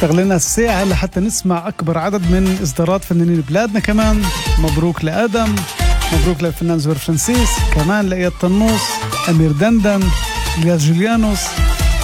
اشتغلنا الساعة لحتى نسمع أكبر عدد من إصدارات فنانين بلادنا. كمان مبروك لآدم، مبروك للفنان زهير فرانسيس، كمان لإياد طنوس، أمير دندن، إلياس جوليانوس،